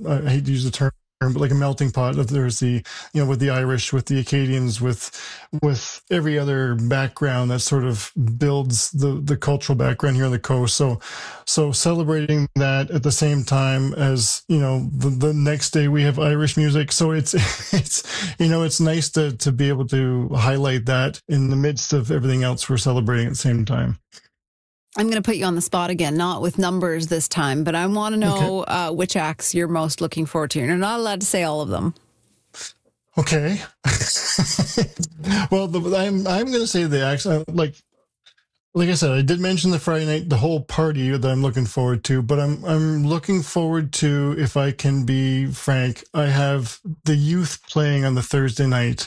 I hate to use the term, but like a melting pot. There's the, with the Irish, with the Acadians, with every other background that sort of builds the cultural background here on the coast. So celebrating that at the same time as, the next day we have Irish music. So it's it's nice to be able to highlight that in the midst of everything else we're celebrating at the same time. I'm going to put you on the spot again, not with numbers this time, but I want to know which acts you're most looking forward to. You're not allowed to say all of them. Okay. Well, I'm going to say the acts, like I said, I did mention the Friday night, the whole party that I'm looking forward to, but I'm looking forward to, if I can be frank, I have the youth playing on the Thursday night.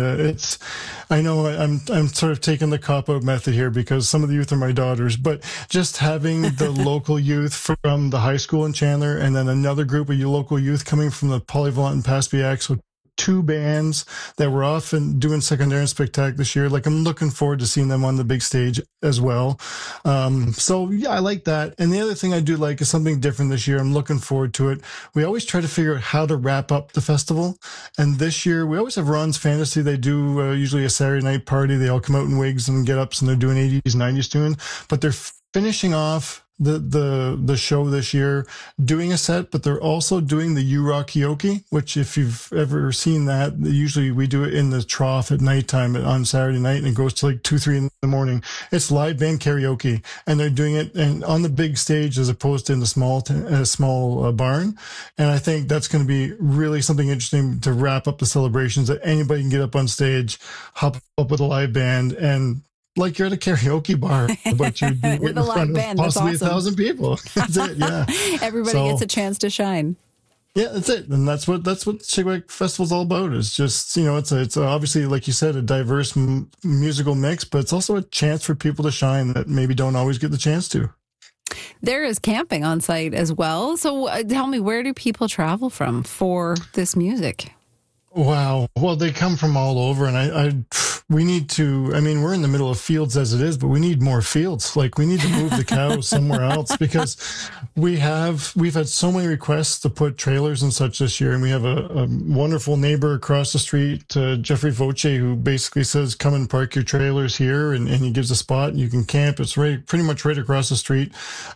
I know I'm sort of taking the cop-out method here because some of the youth are my daughters, but just having the local youth from the high school in Chandler and then another group of local youth coming from the Polyvalent and Passbeac, so two bands that were off and doing secondary and spectacular this year. Like, I'm looking forward to seeing them on the big stage as well. So yeah, I like that. And the other thing I do like is something different this year. I'm looking forward to it. We always try to figure out how to wrap up the festival. And this year we always have Ron's Fantasy. They do usually a Saturday night party. They all come out in wigs and get ups and they're doing 80s, 90s tune, but they're finishing off the show this year doing a set, but they're also doing the You Rock Karaoke, which if you've ever seen that, usually we do it in the trough at nighttime on Saturday night, and it goes to like 2-3 in the morning. It's live band karaoke, and they're doing it and on the big stage as opposed to in the small barn. And I think that's going to be really something interesting to wrap up the celebrations, that anybody can get up on stage, hop up with a live band, and like you're at a karaoke bar, but you're with a live band. Possibly that's awesome. 1,000 people. That's it. Yeah. Everybody gets a chance to shine. Yeah, that's it. And that's what Shigwack Festival's all about. Is just, it's obviously, like you said, a diverse musical mix, but it's also a chance for people to shine that maybe don't always get the chance to. There is camping on site as well. So tell me, where do people travel from for this music? Wow. Well, they come from all over, and we need to, we're in the middle of fields as it is, but we need more fields. Like, we need to move the cows somewhere else, because we've had so many requests to put trailers and such this year. And we have a wonderful neighbor across the street, Jeffrey Voce, who basically says, come and park your trailers here. And he gives a spot and you can camp. It's pretty much right across the street.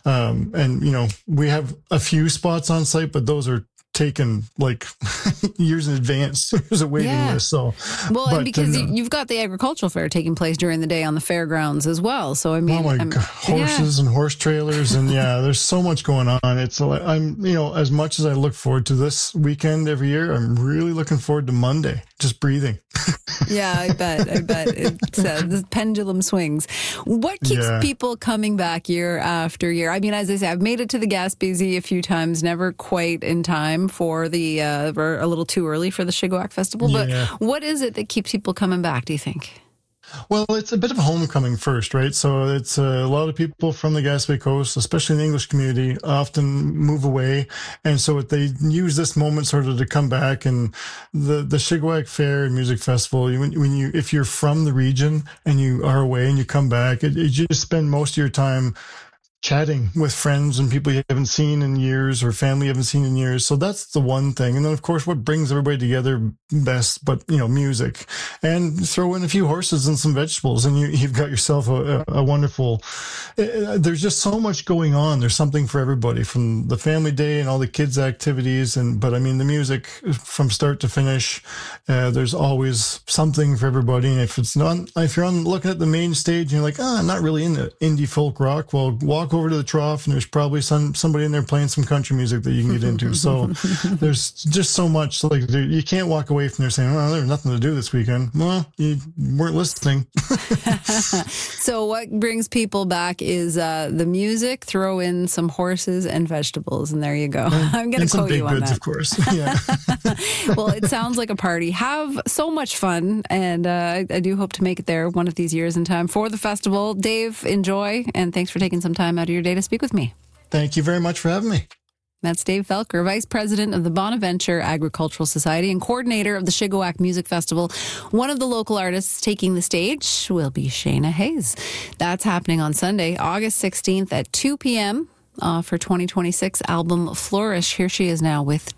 And we have a few spots on site, but those are taken like years in advance. There's a waiting list. So, and because you've got the agricultural fair taking place during the day on the fairgrounds as well. So oh my God, horses and horse trailers, and there's so much going on. It's like, as much as I look forward to this weekend every year, I'm really looking forward to Monday. Just breathing. Yeah, I bet it's the pendulum swings. What keeps people coming back year after year? As I say, I've made it to the Gaspésie a few times, never quite in time for we're a little too early for the Shigwack Festival. But what is it that keeps people coming back, do you think? Well, it's a bit of a homecoming first, right? So it's a lot of people from the Gaspé Coast, especially in the English community, often move away. And so they use this moment sort of to come back. And the Shigwack Fair and Music Festival, if you're from the region and you are away and you come back, you just spend most of your time chatting with friends and people you haven't seen in years, or family you haven't seen in years. So that's the one thing. And then, of course, what brings everybody together best, but, music. And throw in a few horses and some vegetables, and you've got yourself a wonderful... There's just so much going on. There's something for everybody, from the family day and all the kids' activities. But the music from start to finish, there's always something for everybody. And if you're looking at the main stage and you're like, I'm not really into indie folk rock, well, walk over to the trough and there's probably somebody in there playing some country music that you can get into. So there's just so much. Like, you can't walk away from there saying, there's nothing to do this weekend. Well, you weren't listening. So what brings people back is the music, throw in some horses and vegetables, and there you go. I'm going to quote you on that. Of course. Yeah. Well, it sounds like a party. Have so much fun, and I do hope to make it there one of these years in time for the festival. Dave, enjoy, and thanks for taking some time out of your day to speak with me. Thank you very much for having me. That's Dave Felker, Vice President of the Bonaventure Agricultural Society and coordinator of the Shigwack Music Festival. One of the local artists taking the stage will be Shayna Hayes. That's happening on Sunday, August 16th at 2 p.m. For 2026 album Flourish. Here she is now with